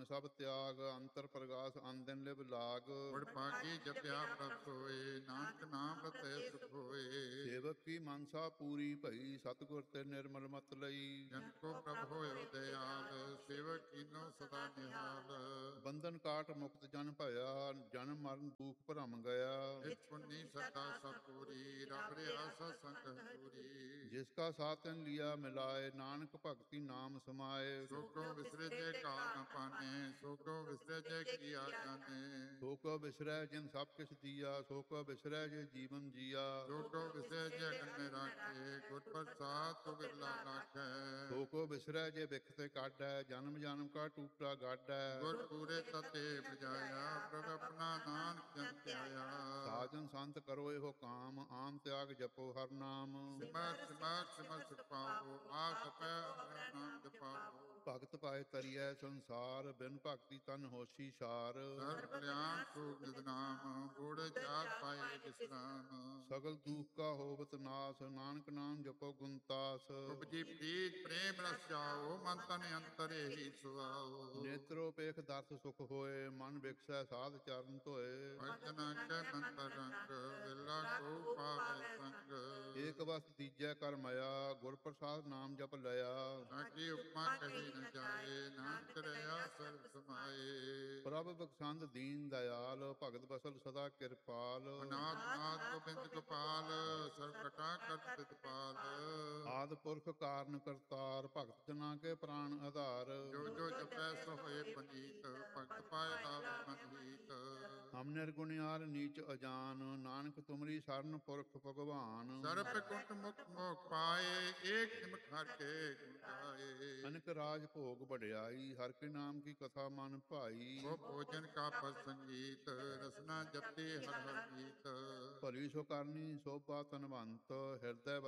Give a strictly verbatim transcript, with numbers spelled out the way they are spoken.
ਸਭ ਤਿਆਗ, ਅੰਤਰ ਪ੍ਰਗਾਸ ਅਨਦਿਨ ਲਿਵ ਲਾਗ। ਗੁਰ ਭਾਗੀ ਜਪਿਆ ਪ੍ਰਭ ਸੋਏ, ਨਾਨਕ ਨਾਮ ਰਤੈ ਸੁਖ ਹੋਏ। ਸੇਵਕ ਕੀ ਮਨਸਾ ਪੂਰੀ ਭਈ, ਸਤਿਗੁਰ ਤੇ ਨਿਰਮਲ ਮਤ ਲਈ। ਜਨ ਕੋ ਪ੍ਰਭ ਹੋਇਓ ਦਇਆਲ, ਸੇਵਕ ਕੀਨੋ ਸਦਾ ਨਿਹਾਲ। ਬੰਧਨ ਕਾਟ ਮੁਕਤ ਜਨ ਭਇਆ, ਜਨਮ ਮਰਨ ਦੁਖ ਭਰਮ ਗਿਆ। ਨਿਤ ਪੁੰਨੀ ਸਦਾ ਸਭ ਪੂਰੀ, ਰਬ ਰਿਆ ਸਤ ਸੰਗ ਹਜ਼ੂਰੀ। ਜਿਸ ਕਾ ਸਾਥਨ ਲਿਆ ਮਿਲਾਏ, ਨਾਨਕ ਭਗਤੀ ਨਾਮ ਸਮਾਏ। ਸੋ ਕੋ ਵਿਸਰੇ ਜੇ ਕਾਲ ਨ ਪਾਨੇ, ਸੋ ਕੋ ਵਿਸਰੇ ਜੇ ਕੀਆ ਜਾਣੇ। ਸੋ ਕੋ ਵਿਸਰੈ ਜਿਨ ਸਭ ਕਿਛ ਦੀਆ, ਸੋ ਕੋ ਵਿਸਰੈ ਜੇ ਜੀਵਨ ਜੀਆ। ਸੋ ਕੋ ਵਿਸਰੇ ਜੇ ਗੰਨੇ ਰਾਖੇ, ਗੁਰ ਪ੍ਰਸਾਦ ਤੁ ਬਿਰਲਾ ਲਾਖੈ। ਸੋ ਕੋ ਵਿਸਰੈ ਜੇ ਵਿਖ ਤੇ ਕਾਢੈ, ਜਨਮ ਜਨਮ ਕਾ ਟੂਟਾ ਗਾਢੈ। ਗੁਰ ਪੂਰੇ ਤਤੇ ਬਜਾਇਆ, ਪ੍ਰਭ ਆਪਣਾ ਨਾਨਕ ਜਨ ਧਿਆਇਆ। ਸਾਜਨ ਸੰਤ ਕਰੋ ਇਹੋ ਕਾਮ, ਆਮ ਤਿਆਗ ਜਪੋ ਹਰ ਨਾਮ। ਸਿਮਰ ਸਿਮਰ ਸਿਮਰ ਸੁਖ ਪਾਵੋ, ਆਪ ਜਪੈ ਹਰਿ ਨਾਮ ਜਪਾਵੋ। ਭਗਤ ਪਾਏ ਤਰੀਐ ਸੰਸਾਰ, ਬਿਨ ਭਗਤੀ ਤਨ ਹੋਸੀ ਸਾਰ। ਸਰਬ ਕਲਿਆਣ ਸੁਖ ਨਿਦ ਨਾਮ, ਗੂੜ ਚਾਰ ਪਾਏ ਵਿਸਰਾਮ। ਸਗਲ ਦੁਖ ਕਾ ਹੋਵਤ ਨਾਸ, ਨਾਨਕ ਨਾਮ ਜਪੋ ਗੁਣਤਾਸ। ਉਪਜੀ ਪ੍ਰੀਤ ਪ੍ਰੇਮ ਰਸ ਜਾਓ, ਮਨ ਤਨ ਅੰਤਰ ਏਹੀ ਸੁਆਓ। ਨੇਤਰੋ ਪੇਖ ਦਰਸ ਸੁਖ ਹੋਏ, ਮਨ ਵਿਕਸੈ ਸਾਧ ਚਰਨ ਧੋਏ। ਭਜਨ ਕੈ ਮੰਤਰ ਰੰਗ, ਵਿਲਾ ਕੋ ਪਾਵੈ ਸੰਗ। ਏਕ ਵਸਤ ਦੀਜੈ ਕਰ ਮਇਆ, ਗੁਰ ਪ੍ਰਸਾਦ ਨਾਮ ਜਪ ਲਿਆ। ਸਾਡੀ ਉਪਮਾ ਕਹੀ ਨ ਜਾਏ, ਨਾਨਕ ਰਿਆ ਸਰਬ ਸਮਾਏ। ਪ੍ਰਭ ਬਖਸ਼ੰਦ ਦੀਨ ਦਇਆਲ, ਭਗਤ ਬਸਲ ਸਦਾ ਕਿਰਪਾਲ। ਅਨਾਥ ਨਾਥ ਗੋਬਿੰਦ ਗੋਪਾਲ, ਸਰਬ ਘਟਾ ਕਰਤ ਪ੍ਰਤਪਾਲ। ਆਦਿ ਪੁਰਖ ਕਾਰਨ ਕਰਤਾਰ, ਭਗਤ ਜਨਾਂ ਕੇ ਪ੍ਰਾਨ ਆਧਾਰ। ਜੋ ਜੋ ਜਪੈ ਸੋ ਹੋਏ ਪਨੀਤ, ਭਗਤ ਪਾਏ ਲਾਭ ਮਨ ਹੀਤ। ਹਮ ਨਿਰਗੁਣਿਆਰ ਨੀਚ ਅਜਾਨ, ਨਾਨਕ ਤੁਮਰੀ ਸਰਨ ਪੁਰਖ ਭਗਵਾਨ। ਸਰਬ ਕੁੰਟ ਮੁਖ ਮੋਖ ਪਾਏ, ਏਕ ਨਿਮਖ ਹਰਿ ਕੇ ਗੁਣ ਗਾਏ। ਅਨਕ ਰਾਜ ਭੋਗ ਵਡਿਆਈ, ਹਰਿ ਕੇ ਨਾਮ ਕੀ ਕਥਾ ਮਨ ਭਾਈ। ਉਹ ਭੋਜਨ ਕਾ ਪਦ ਸੰਗੀਤ, ਰਸਨਾ ਜਪਤੀ ਹਰਿ ਹਰਿ ਮੀਤ। ਭਲੀ ਸੋ ਕਰਨੀ ਸੋਭਾ ਤਨਵੰਤ, ਹਿਰਦੈ